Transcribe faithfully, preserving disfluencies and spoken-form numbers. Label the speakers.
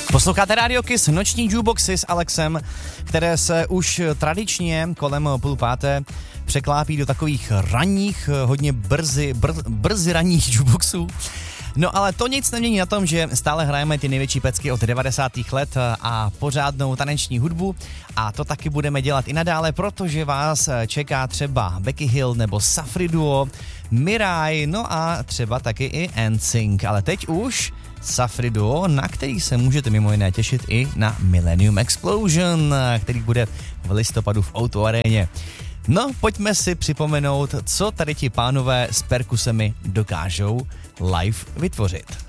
Speaker 1: Posloucháte Radio Kiss, noční jukeboxy s Alexem, které se už tradičně kolem půl páté překlápí do takových ranních, hodně brzy, br, brzy ranních jukeboxů. No ale to nic nemění na tom, že stále hrajeme ty největší pecky od devadesátých let a pořádnou taneční hudbu a to taky budeme dělat i nadále, protože vás čeká třeba Becky Hill nebo Safri Duo, Mirai, no a třeba taky i N Sync, ale teď už Safri Duo, na který se můžete mimo jiné těšit i na Millennium Explosion, který bude v listopadu v O dva aréně. No, pojďme si připomenout, co tady ti pánové s perkusemi dokážou live vytvořit.